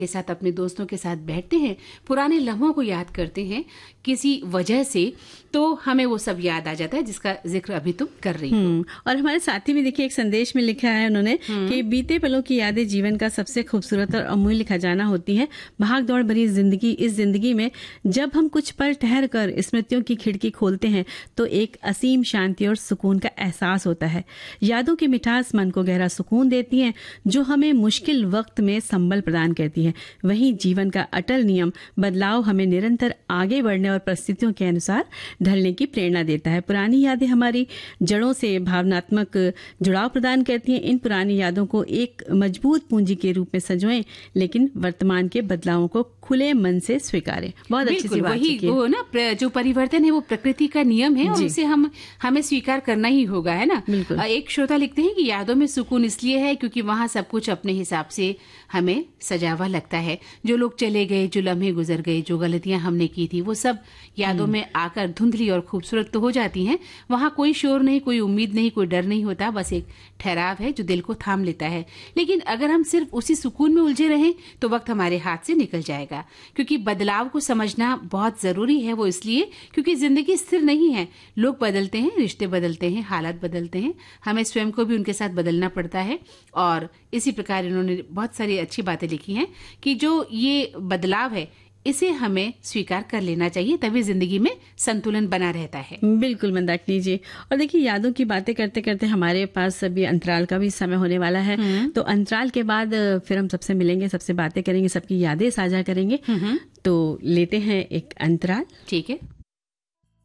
के साथ, अपने दोस्तों के साथ बैठते हैं, पुराने लम्हों को याद करते हैं किसी वजह से, तो हमें वो सब याद आ जाता है जिसका जिक्र अभी तुम कर रही हो। और हमारे साथी में देखिए एक संदेश में लिखा है उन्होंने कि बीते पलों की यादें जीवन का सबसे खूबसूरत और अमूल्य खजाना होती है। भाग दौड़ भरी जिंदगी, इस जिंदगी में जब हम कुछ पल ठहर कर स्मृतियों की खिड़की खोलते हैं तो एक असीम शांति और सुकून का एहसास होता है। यादों की मिठास मन को गहरा सुकून देती है, जो हमें मुश्किल वक्त में संबल प्रदान करती है। वहीं जीवन का अटल नियम बदलाव हमें निरंतर आगे बढ़ने और परिस्थितियों के अनुसार ढलने की प्रेरणा देता है। पुरानी यादें हमारी जड़ों से भावनात्मक जुड़ाव प्रदान करती हैं। इन पुरानी यादों को एक मजबूत पूंजी के रूप में सजोएं, लेकिन वर्तमान के बदलावों को खुले मन से स्वीकारें। बहुत अच्छी सी बात वही वो ना, जो परिवर्तन है वो प्रकृति का नियम है और उसे हमें स्वीकार करना ही होगा, है ना। एक श्रोता लिखते हैं कि यादों में सुकून इसलिए है क्योंकि वहाँ सब कुछ अपने हिसाब से हमें सजावा लगता है। जो लोग चले गए, जो लम्हे गुजर गए, जो गलतियां हमने की थी, वो सब यादों में आकर धुंधली और खूबसूरत तो हो जाती हैं। वहां कोई शोर नहीं, कोई उम्मीद नहीं, कोई डर नहीं होता, बस एक ठहराव है जो दिल को थाम लेता है। लेकिन अगर हम सिर्फ उसी सुकून में उलझे रहें तो वक्त हमारे हाथ से निकल जाएगा। क्योंकि बदलाव को समझना बहुत जरूरी है। वो इसलिए क्योंकि जिंदगी स्थिर नहीं है। लोग बदलते हैं, रिश्ते बदलते हैं, हालात बदलते हैं, हमें स्वयं को भी उनके साथ बदलना पड़ता है। और इसी प्रकार इन्होंने बहुत सारी अच्छी बातें लिखी हैं कि जो ये बदलाव है इसे हमें स्वीकार कर लेना चाहिए, तभी जिंदगी में संतुलन बना रहता है। बिल्कुल मंदाकिनी जी। और देखिए यादों की बातें करते करते हमारे पास अभी अंतराल का भी समय होने वाला है। तो अंतराल के बाद फिर हम सबसे मिलेंगे, सबसे बातें करेंगे, सबकी यादें साझा करेंगे। तो लेते हैं एक अंतराल। ठीक है।